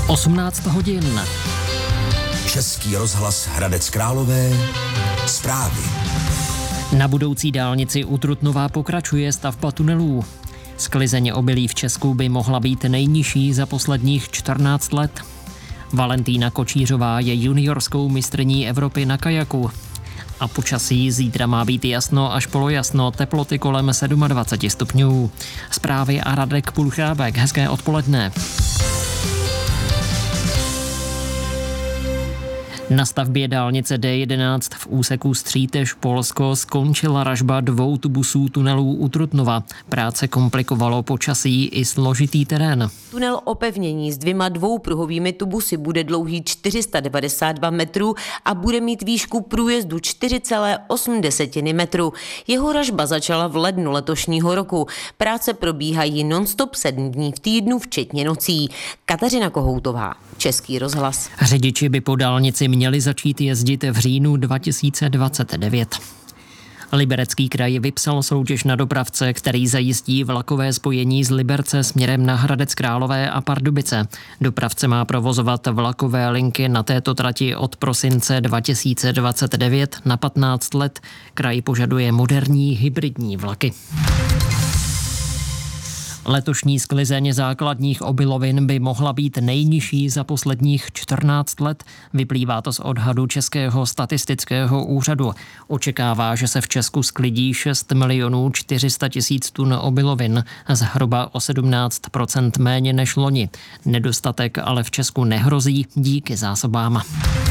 18 hodin. Český rozhlas Hradec Králové. Zprávy. Na budoucí dálnici u Trutnova pokračuje stavba tunelů. Sklizeň obilí v Česku by mohla být nejnižší za posledních 14 let. Valentína Kočířová je juniorskou mistryní Evropy na kajaku. A počasí zítra má být jasno až polojasno, teploty kolem 27 stupňů. Zprávy a Radek Pulchrábek. Hezké odpoledne. Na stavbě dálnice D11 v úseku Střítež-Polsko skončila ražba 2 tubusů tunelů u Trutnova. Práce komplikovalo počasí i složitý terén. Tunel opevnění s 2 dvoupruhovými tubusy bude dlouhý 492 metrů a bude mít výšku průjezdu 4,8 metru. Jeho ražba začala v lednu letošního roku. Práce probíhají non-stop 7 dní v týdnu, včetně nocí. Kateřina Kohoutová, Český rozhlas. Řidiči by po dálnici měli začít jezdit v říjnu 2029. Liberecký kraj vypsal soutěž na dopravce, který zajistí vlakové spojení z Liberce směrem na Hradec Králové a Pardubice. Dopravce má provozovat vlakové linky na této trati od prosince 2029 na 15 let. Kraj požaduje moderní hybridní vlaky. Letošní sklizeň základních obilovin by mohla být nejnižší za posledních 14 let. Vyplývá to z odhadu Českého statistického úřadu. Očekává, že se v Česku sklidí 6 400 000 tun obilovin, zhruba o 17% méně než loni. Nedostatek ale v Česku nehrozí díky zásobám.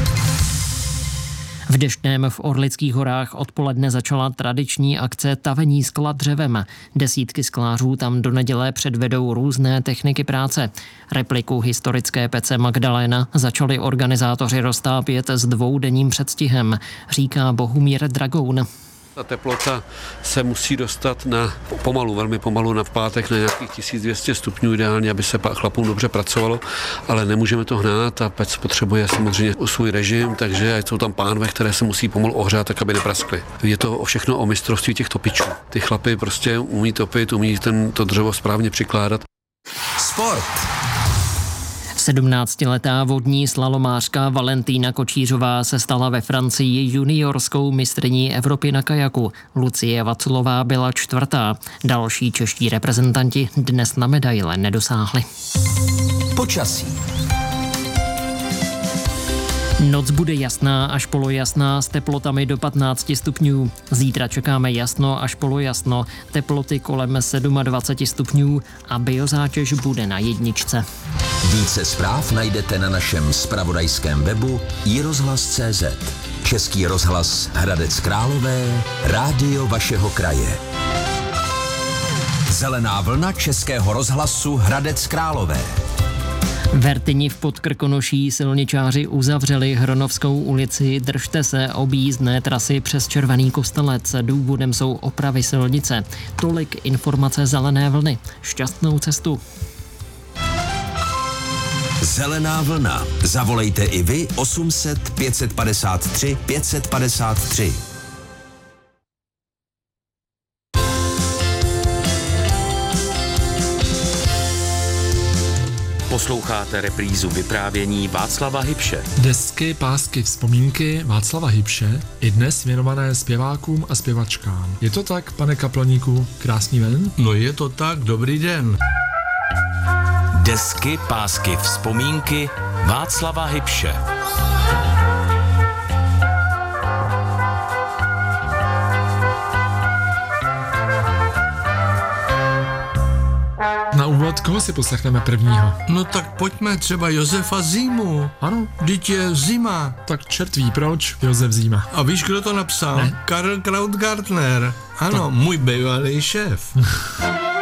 V Deštném v Orlických horách odpoledne začala tradiční akce tavení skla dřevem. Desítky sklářů tam do neděle předvedou různé techniky práce. Repliku historické pece Magdaléna začali organizátoři roztápět s 2denním předstihem, říká Bohumír Dragoun. Ta teplota se musí dostat na velmi pomalu na pátek na nějakých 1200 stupňů ideálně, aby se chlapům dobře pracovalo, ale nemůžeme to hnát a pec potřebuje samozřejmě svůj režim, takže jsou tam pánve, které se musí pomalu ohřát, tak aby nepraskly. Je to všechno o mistrovství těch topičů. Ty chlapy prostě umí topit, umí to dřevo správně přikládat. Sport. 17letá vodní slalomářka Valentína Kočířová se stala ve Francii juniorskou mistryní Evropy na kajaku. Lucie Vaculová byla 4. Další čeští reprezentanti dnes na medaile nedosáhli. Počasí. Noc bude jasná až polojasná s teplotami do 15 stupňů. Zítra čekáme jasno až polojasno, teploty kolem 27 stupňů a biozátěž bude na 1. Více zpráv najdete na našem zpravodajském webu iRozhlas.cz. Český rozhlas Hradec Králové, rádio vašeho kraje. Zelená vlna Českého rozhlasu Hradec Králové. V Rtyni v Podkrkonoší silničáři uzavřeli Hronovskou ulici. Držte se objízdné trasy přes Červený Kostelec. Důvodem jsou opravy silnice. Tolik informace Zelené vlny. Šťastnou cestu. Zelená vlna. Zavolejte i vy 800 553 553. Posloucháte reprízu vyprávění Václava Hybše. Desky, pásky, vzpomínky Václava Hybše, i dnes věnované zpěvákům a zpěvačkám. Je to tak, pane kaplníku? Krásný den? No je to tak, dobrý den. Desky, pásky, vzpomínky Václava Hybše. Na úvod, koho si poslechneme prvního? No tak pojďme třeba Josefa Zimu. Ano, Vždyť je zima. tak čert ví proč, Josef Zima. A víš, kdo to napsal? Ne. Karl Krautgartner. Ano, můj bývalý šéf.